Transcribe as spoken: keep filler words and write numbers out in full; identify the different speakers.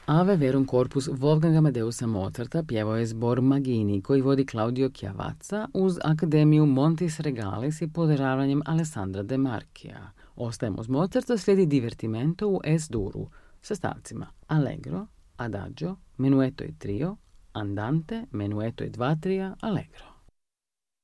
Speaker 1: Ave Verum Corpus Wolfganga Amadeusa Mozarta pjevao je zbor Magini koji vodi Claudio Chiavazza uz Akademiju Montis Regalis i podržavanjem Alessandra De Marchia. Ostajemo uz Mozarta, slijedi Divertimento u S-duru sa stavcima Allegro, Adagio, Menueto i trio, Andante, Menueto i dva trija, Allegro.